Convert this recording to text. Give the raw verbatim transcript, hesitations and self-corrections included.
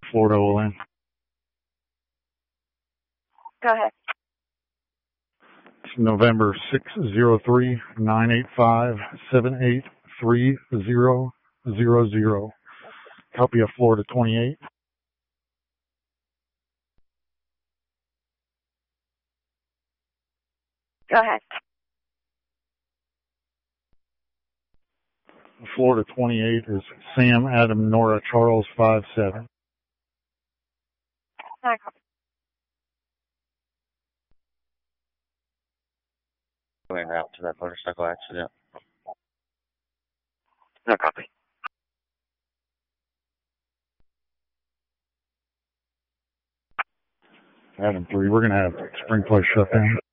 Florida will in. Go ahead. It's November six zero three nine eight five seven eight three zero zero zero. Copy of Florida twenty-eight. Go ahead. Florida twenty-eight is Sam Adam Nora Charles five seven. I copy. Going out to that motorcycle accident. No copy. Adam three, we're going to have Spring Place shut down.